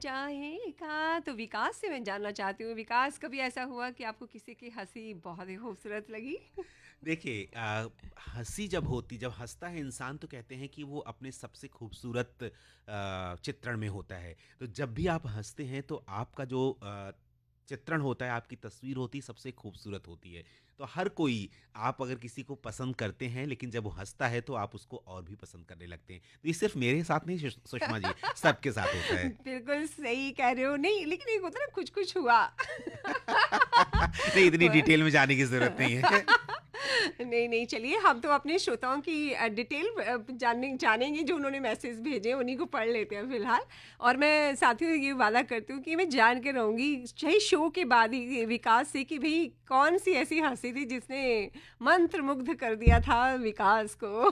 जाएगा। तो विकास से मैं जानना चाहती हूँ, विकास कभी ऐसा हुआ कि आपको किसी की हंसी बहुत ही खूबसूरत लगी? देखिए हंसी जब हंसता है इंसान तो कहते हैं कि वो अपने सबसे खूबसूरत चित्रण में होता है। तो जब भी आप हंसते हैं तो आपका जो चित्रण होता है, आपकी तस्वीर होती है, सबसे खूबसूरत होती है। तो हर कोई, आप अगर किसी को पसंद करते हैं लेकिन जब वो हंसता है तो आप उसको और भी पसंद करने लगते हैं। तो ये सिर्फ मेरे साथ नहीं सुषमा जी, सबके साथ होता है। बिल्कुल सही कह रहे हो। नहीं, लेकिन एक होता है ना कुछ-कुछ हुआ। नहीं, इतनी डिटेल में जाने की जरूरत नहीं है। नहीं, नहीं, चलिए हम तो अपने श्रोताओं की डिटेल जानेंगे जो उन्होंने मैसेज भेजे, उन्हीं को पढ़ लेते हैं फ़िलहाल। और मैं साथियों ये वादा करती हूँ कि मैं जान के रहूँगी चाहे शो के बाद ही विकास से कि भई कौन-सी ऐसी हँसी थी जिसने मंत्रमुग्ध कर दिया था विकास को।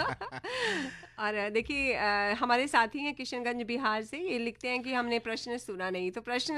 और देखिए हमारे साथी हैं किशनगंज बिहार से, ये लिखते हैं कि हमने प्रश्न सुना नहीं। तो प्रश्न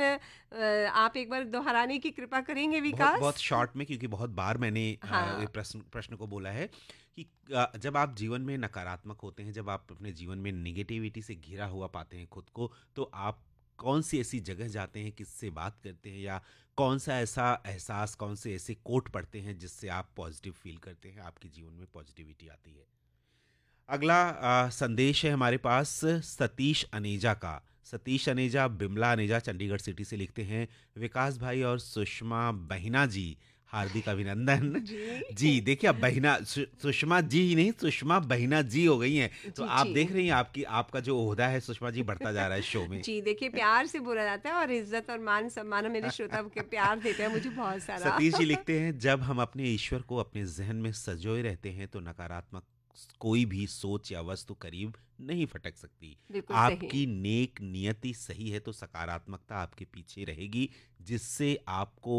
आप एक बार दोहराने की कृपा करेंगे बहुत बहुत विकास? शॉर्ट में, क्योंकि बहुत बार मैंने ये हाँ। प्रश्न प्रश्न को बोला है कि जब आप जीवन में नकारात्मक होते हैं, जब आप अपने जीवन में नेगेटिविटी से घिरा हुआ पाते हैं खुद को, तो आप कौन सी ऐसी जगह जाते हैं, किससे बात करते हैं, या कौन सा ऐसा एहसास, कौन से ऐसे कोट पढ़ते हैं जिससे आप पॉजिटिव फील करते हैं, आपके जीवन में पॉजिटिविटी आती है। अगला संदेश है हमारे पास सतीश अनेजा का। सतीश अनेजा बिमला अनेजा चंडीगढ़ सिटी से लिखते हैं, विकास भाई और सुषमा बहिना जी, हार्दिक अभिनंदन। जी। जी देखिए, अब बहिना सुषमा जी ही नहीं, सुषमा बहिना जी हो गई हैं। तो जी, आप जी। देख रही हैं आपकी आपका जो ओहदा है सुषमा जी बढ़ता जा रहा है शो में। जी, देखिए प्यार से बोला जाता है और इज़्ज़त और मान-सम्मान मेरे श्रोता के प्यार देते हैं मुझे बहुत सारा। सतीश जी लिखते हैं, जब हम अपने ईश्वर को अपने जहन में सजोए रहते हैं तो नकारात्मक कोई भी सोच या वस्तु करीब नहीं फटक सकती। बिल्कुल सही। आपकी नेक नियति सही है तो सकारात्मकता आपके पीछे रहेगी, जिससे आपको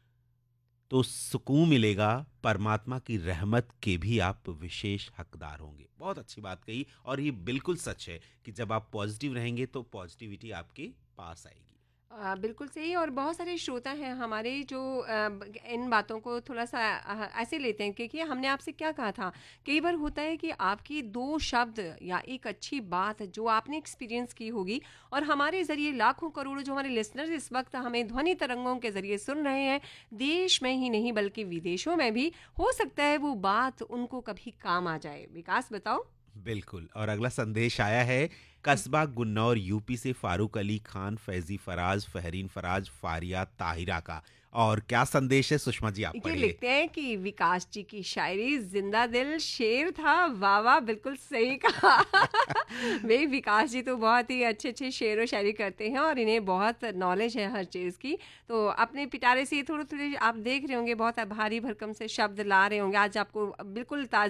तो सुकून मिलेगा, परमात्मा की रहमत के भी आप विशेष हकदार होंगे। बहुत अच्छी बात कही, और ये बिल्कुल सच है कि जब आप पॉजिटिव रहेंगे तो पॉजिटिविटी आपके पास आएगी। बिल्कुल सही। और बहुत सारे श्रोता हैं हमारे जो इन बातों को थोड़ा-सा ऐसे लेते हैं क्योंकि हमने आपसे क्या कहा था, कई बार होता है कि आपकी 2 शब्द या एक अच्छी बात जो आपने एक्सपीरियंस की होगी और हमारे ज़रिए लाखों करोड़ों जो हमारे लिसनर्स इस वक़्त हमें ध्वनि तरंगों के ज़रिए सुन रहे हैं, देश में ही नहीं बल्कि विदेशों में भी, हो सकता है वो बात उनको कभी काम आ जाए। विकास बताओ? बिल्कुल। और अगला संदेश आया है कस्बा गुन्नौर यूपी से फारूक अली खान, फैजी फराज, फहरीन फराज, फारिया ताहिरा का। और क्या संदेश है सुषमा जी, आप ये पढ़िए। लिखते हैं कि विकास जी की शायरी जिंदा दिल शेर था। वाह वाह, बिल्कुल सही कहा। वे विकास जी तो बहुत ही अच्छे अच्छे शेर और शायरी करते हैं और इन्हें बहुत नॉलेज है हर चीज़ की। तो अपने पिटारे से थोड़े थोड़े आप देख रहे होंगे बहुत भारी भरकम से शब्द ला रहे होंगे आज आपको बिल्कुल ताज़ा